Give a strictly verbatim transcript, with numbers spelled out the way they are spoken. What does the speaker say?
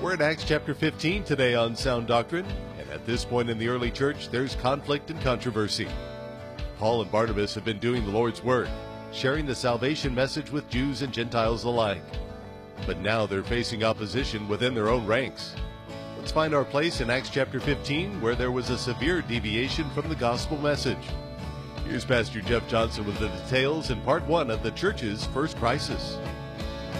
We're in Acts chapter fifteen today on Sound Doctrine, and at this point in the early church, there's conflict and controversy. Paul and Barnabas have been doing the Lord's work, sharing the salvation message with Jews and Gentiles alike. But now they're facing opposition within their own ranks. Let's find our place in Acts chapter fifteen, where there was a severe deviation from the gospel message. Here's Pastor Jeff Johnson with the details in part one of the church's first crisis.